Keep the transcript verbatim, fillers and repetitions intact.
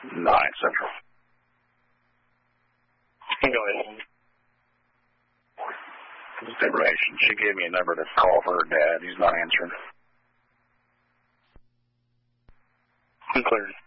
nine Central. Go ahead. Information. She gave me a number to call for her dad. He's not answering. Clear.